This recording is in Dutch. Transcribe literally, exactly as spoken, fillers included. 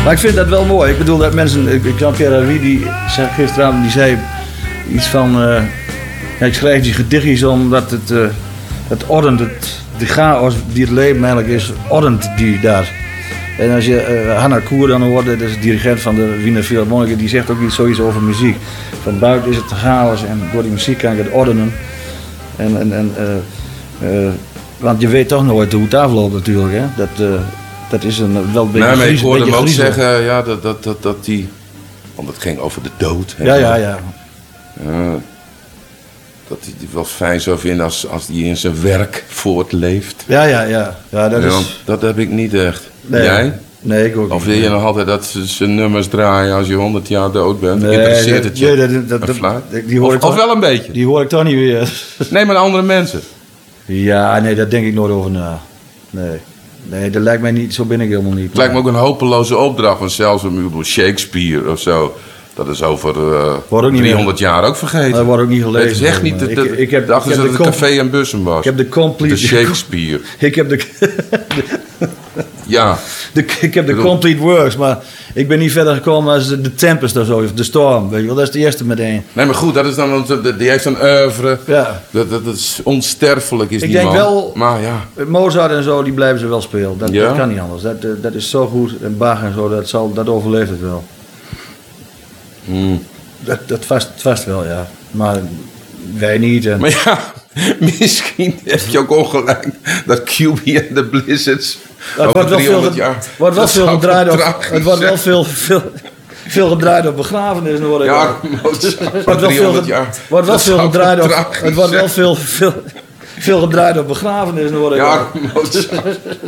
Maar ik vind dat wel mooi. Ik bedoel dat mensen... Jean-Pierre Hervé, die zei gisteravond, die zei iets van... Uh, ja, ik schrijf die gedichtjes omdat het... Uh, het ordent, het, de chaos die het leven eigenlijk is, ordent die daar. En als je uh, Hanna Koer dan hoort, dat is de dirigent van de Wiener Philharmoniker, die zegt ook iets zoiets over muziek. Van buiten is het chaos en door die muziek kan ik het ordenen. En, en, en, uh, uh, want je weet toch nooit hoe het afloopt natuurlijk. Hè? Dat, uh, dat is een, wel een beetje. Nee, maar ik hoorde hem ook griezel. zeggen ja, dat, dat, dat, dat die. Want het ging over de dood. Hè? Ja, ja, ja. Uh, dat hij het wel fijn zou vinden als, als hij in zijn werk voortleeft. Ja, ja, ja. ja, dat, ja is... dat heb ik niet echt. Nee, Jij? Nee, ik ook niet. Of wil je nog altijd dat ze zijn nummers draaien als je honderd jaar dood bent? Nee, interesseert het je? Nee, dat, dat, dat, dat, die hoor of, ik toch, of wel een beetje? Die hoor ik toch niet weer. Nee, maar andere mensen. Ja, nee, daar denk ik nooit over na. Nee. Nee, dat lijkt mij niet, zo ben ik helemaal niet. Het lijkt me ook een hopeloze opdracht, want zelfs een Shakespeare of zo, dat is over uh, driehonderd jaar ook vergeten. Dat wordt ook niet gelezen. Het is echt niet, de, de, ik, ik heb, dachten ik ze heb dat het café en bussen was. Ik heb de complete... De Shakespeare. ik heb de... ja. De, ik heb de complete works, maar ik ben niet verder gekomen als de, de Tempest of zo, of de Storm, weet je wel. Dat is de eerste meteen. Nee, maar goed, dat is dan, die heeft een oeuvre. Ja. Dat, dat, dat is onsterfelijk, is ik die denk man. wel, maar ja. Mozart en zo, die blijven ze wel spelen. Dat, ja? dat kan niet anders. Dat, dat is zo goed. En Bach en zo, dat, zal, dat overleeft het wel. Hmm. Dat, dat vast, vast wel, ja. Maar wij niet. En... Maar ja, misschien heb je ook ongelijk dat Q B en de Blizzards... Het wordt wel veel, jaar, wordt wel veel gedraaid op... Het wordt wel veel, veel, veel gedraaid op begrafenissen, hoor ik. Ja, Mozart. wordt wel veel, wordt wel veel gedraaid op... Het wordt wel veel, veel, veel gedraaid op begrafenissen, hoor ik. Ja, Mozart.